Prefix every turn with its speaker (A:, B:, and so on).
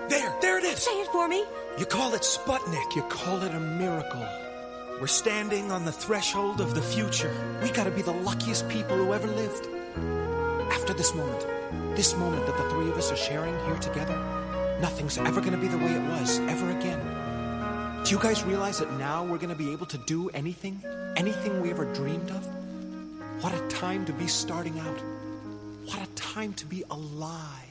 A: There it is.
B: Say it for me.
A: You call it Sputnik. You call it a miracle. We're standing on the threshold of the future. We gotta be the luckiest people who ever lived. After this moment that the three of us are sharing here together, nothing's ever gonna be the way it was ever again. Do you guys realize that now we're gonna be able to do anything we ever dreamed of? What a time to be starting out. What a time to be alive.